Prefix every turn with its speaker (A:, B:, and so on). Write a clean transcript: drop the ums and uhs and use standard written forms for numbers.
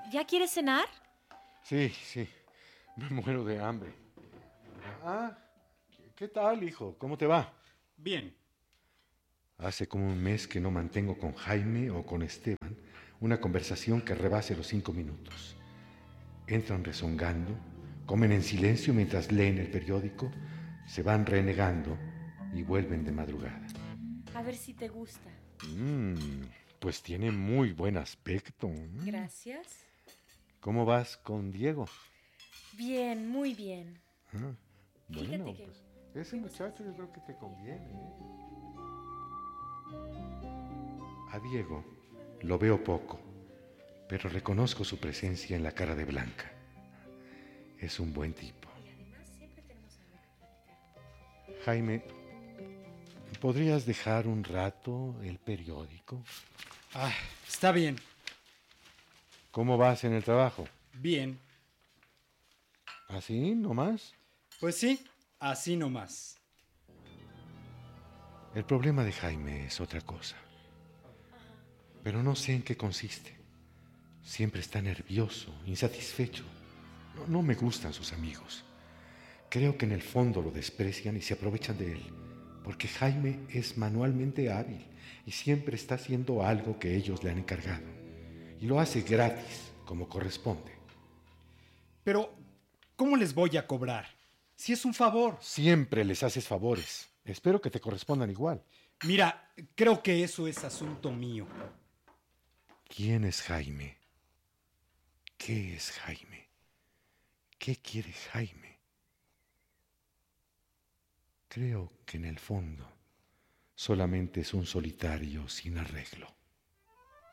A: ¿Ya quieres cenar?
B: Sí, sí. Me muero de hambre. Ah, ¿qué tal, hijo? ¿Cómo te va?
C: Bien.
B: Hace como un mes que no mantengo con Jaime o con Esteban una conversación que rebase los 5 minutos. Entran rezongando, comen en silencio mientras leen el periódico, se van renegando y vuelven de madrugada.
A: A ver si te gusta.
B: Pues tiene muy buen aspecto.
A: Gracias.
B: ¿Cómo vas con Diego?
A: Bien, muy bien. Fíjate
B: Bueno,
A: que...
B: pues ese muchacho yo creo que te conviene, ¿eh? A Diego lo veo poco, pero reconozco su presencia en la cara de Blanca. Es un buen tipo.
A: Y además siempre tenemos algo que platicar.
B: Jaime, ¿podrías dejar un rato el periódico?
C: Ah, está bien.
B: ¿Cómo vas en el trabajo?
C: Bien.
B: ¿Así, nomás?
C: Pues sí, así nomás.
B: El problema de Jaime es otra cosa, pero no sé en qué consiste. Siempre está nervioso, insatisfecho. No me gustan sus amigos. Creo que en el fondo lo desprecian y se aprovechan de él, porque Jaime es manualmente hábil y siempre está haciendo algo que ellos le han encargado. Y lo hace gratis, como corresponde.
C: Pero, ¿cómo les voy a cobrar? Si es un favor.
B: Siempre les haces favores. Espero que te correspondan igual.
C: Mira, creo que eso es asunto mío.
B: ¿Quién es Jaime? ¿Qué es Jaime? ¿Qué quiere Jaime? Creo que en el fondo solamente es un solitario sin arreglo.